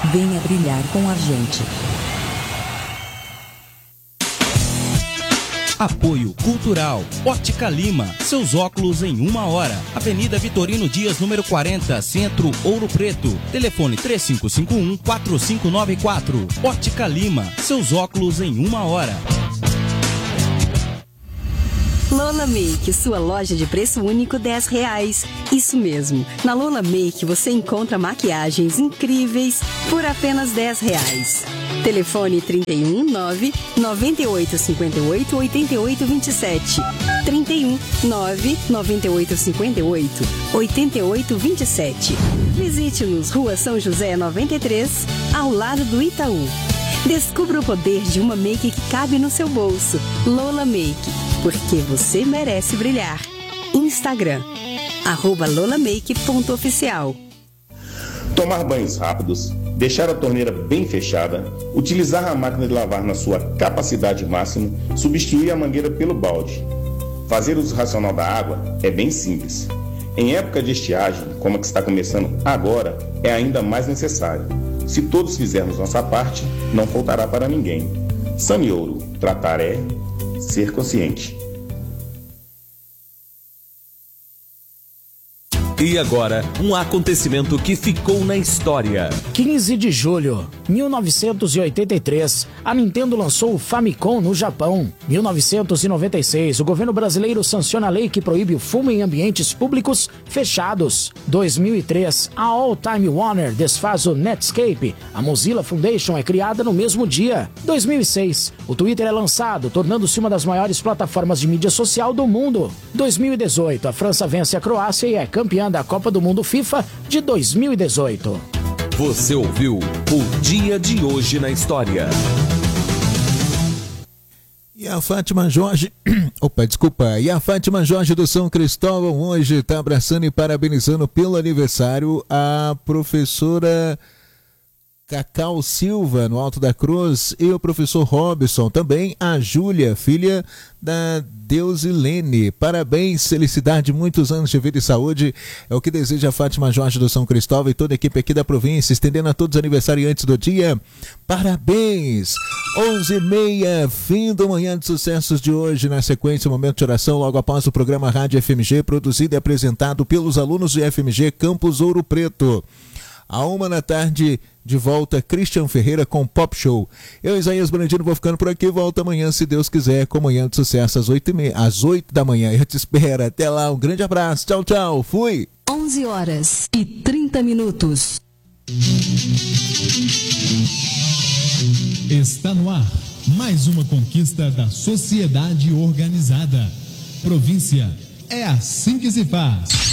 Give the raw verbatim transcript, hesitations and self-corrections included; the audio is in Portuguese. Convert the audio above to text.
Venha brilhar com a gente. Apoio Cultural, Ótica Lima, seus óculos em uma hora. Avenida Vitorino Dias, número quarenta, Centro, Ouro Preto. Telefone três cinco cinco um, quatro cinco nove quatro. Ótica Lima, seus óculos em uma hora. Lola Make, sua loja de preço único dez reais. Isso mesmo, na Lola Make você encontra maquiagens incríveis por apenas dez reais. Telefone trinta e um, nove, noventa e oito, cinquenta e oito, oitenta e oito, vinte e sete. trinta e um, nove, noventa e oito, cinquenta e oito, oitenta e oito, vinte e sete. Visite-nos, Rua São José noventa e três, ao lado do Itaú. Descubra o poder de uma make que cabe no seu bolso. Lola Make, porque você merece brilhar. Instagram, arroba lolamake.oficial. Tomar banhos rápidos, deixar a torneira bem fechada, utilizar a máquina de lavar na sua capacidade máxima, substituir a mangueira pelo balde. Fazer uso racional da água é bem simples. Em época de estiagem, como a que está começando agora, é ainda mais necessário. Se todos fizermos nossa parte, não faltará para ninguém. Saniouro, tratar é ser consciente. E agora, um acontecimento que ficou na história. quinze de julho, mil novecentos e oitenta e três, a Nintendo lançou o Famicom no Japão. mil novecentos e noventa e seis, o governo brasileiro sanciona a lei que proíbe o fumo em ambientes públicos fechados. dois mil e três, a All Time Warner desfaz o Netscape. A Mozilla Foundation é criada no mesmo dia. dois mil e seis, o Twitter é lançado, tornando-se uma das maiores plataformas de mídia social do mundo. dois mil e dezoito, a França vence a Croácia e é campeã da Copa do Mundo FIFA de dois mil e dezoito. Você ouviu o Dia de Hoje na História. E a Fátima Jorge, opa, desculpa, e a Fátima Jorge do São Cristóvão hoje está abraçando e parabenizando pelo aniversário a professora Cacau Silva, no Alto da Cruz, e o professor Robson, também a Júlia, filha da Deusilene. Parabéns, felicidade, muitos anos de vida e saúde, é o que deseja a Fátima Jorge do São Cristóvão e toda a equipe aqui da província, estendendo a todos os aniversariantes do dia. Parabéns! onze e meia, fim do Manhã de Sucessos de hoje, na sequência, o momento de oração, logo após o programa Rádio F M G, produzido e apresentado pelos alunos do F M G Campus Ouro Preto. À uma da tarde, de volta, Christian Ferreira com Pop Show. Eu, Isaías Brandino, vou ficando por aqui. Volto amanhã, se Deus quiser, com Manhã de Sucesso às oito e meia, às oito da manhã. Eu te espero. Até lá, um grande abraço. Tchau, tchau. Fui. onze horas e trinta minutos. Está no ar mais uma conquista da sociedade organizada. Província, é assim que se faz.